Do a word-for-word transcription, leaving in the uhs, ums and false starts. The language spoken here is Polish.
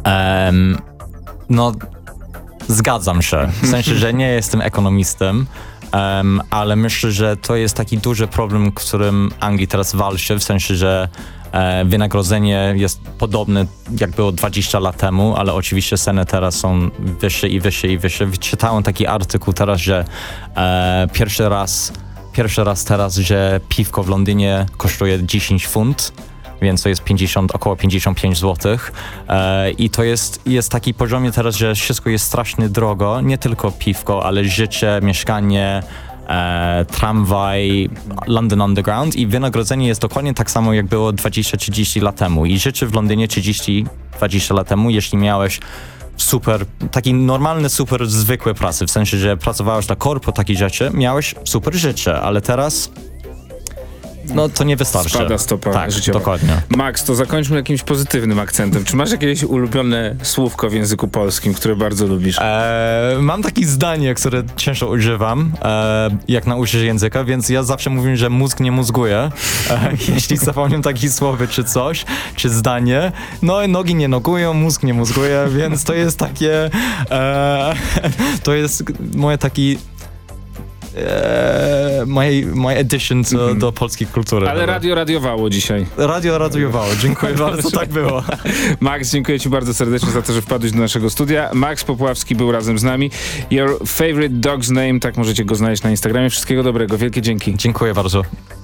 Um, no, zgadzam się. W sensie, że nie jestem ekonomistą, um, ale myślę, że to jest taki duży problem, którym Anglii teraz walczy, w sensie, że e, wynagrodzenie jest podobne jak było dwadzieścia lat temu, ale oczywiście ceny teraz są wyższe i wyższe i wyższe. Czytałem taki artykuł teraz, że e, pierwszy raz pierwszy raz teraz, że piwko w Londynie kosztuje dziesięć funtów, więc to jest pięćdziesiąt, około pięćdziesiąt pięć złotych. E, I to jest, jest taki poziomie teraz, że wszystko jest strasznie drogo, nie tylko piwko, ale życie, mieszkanie, e, tramwaj, London Underground i wynagrodzenie jest dokładnie tak samo, jak było dwadzieścia trzydzieści lat temu. I życie w Londynie trzydzieści dwadzieścia lat temu, jeśli miałeś super, taki normalny, super zwykłe pracy, w sensie, że pracowałeś dla korpo, takie rzeczy, miałeś super życie, ale teraz no to nie wystarczy. Spada stopa tak, życiowa. Dokładnie. Max, to zakończmy jakimś pozytywnym akcentem. Czy masz jakieś ulubione słówko w języku polskim, które bardzo lubisz? E, mam takie zdanie, które często używam, e, jak nauczę języka, więc ja zawsze mówię, że mózg nie mózguje. E, jeśli zapomnę takie słowo, czy coś, czy zdanie, no nogi nie nogują, mózg nie mózguje, więc to jest takie, e, to jest moje taki Eee, my, my addition to, mm-hmm. do polskiej kultury. Ale radio radiowało dzisiaj. Radio radiowało, dziękuję bardzo, tak było. Max, dziękuję ci bardzo serdecznie za to, że wpadłeś do naszego studia. Max Popławski był razem z nami. Your favorite dog's name, tak możecie go znaleźć na Instagramie. Wszystkiego dobrego, wielkie dzięki. Dziękuję bardzo.